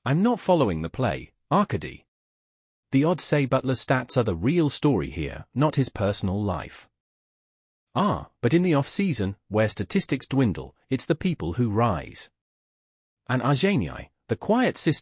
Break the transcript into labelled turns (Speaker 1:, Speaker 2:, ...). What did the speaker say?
Speaker 1: I'm not following the play, Arkady. The Odsay Butler's stats are the real story here, not his personal life. But in the off-season, where statistics dwindle, it's the people who rise. And Arsenii, the quiet sister